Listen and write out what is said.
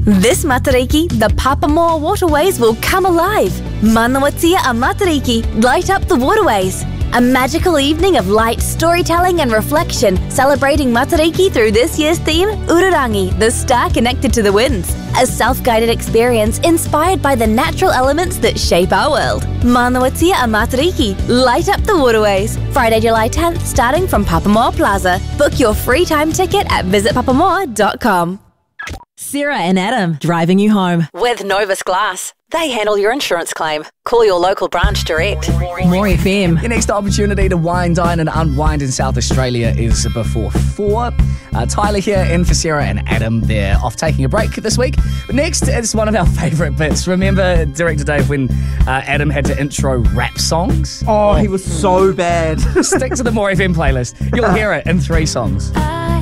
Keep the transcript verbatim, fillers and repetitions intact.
This Matariki, the Papamoa waterways will come alive. Manawatia a Matariki, light up the waterways. A magical evening of light, storytelling and reflection, celebrating Matariki through this year's theme, Ururangi, the star connected to the winds. A self-guided experience inspired by the natural elements that shape our world. Manawatia a Matariki, light up the waterways. Friday, July tenth, starting from Papamoa Plaza. Book your free time ticket at visit papamoa dot com. Sarah and Adam, driving you home. With Novus Glass. They handle your insurance claim. Call your local branch direct. More F M. Your next opportunity to wine, dine and unwind in South Australia is before four. Uh, Tyler here in for Sarah and Adam. They're off taking a break this week. But next, it's one of our favourite bits. Remember, Director Dave, when uh, Adam had to intro rap songs? Oh, he was so bad. Stick to the More F M playlist. You'll hear it in three songs.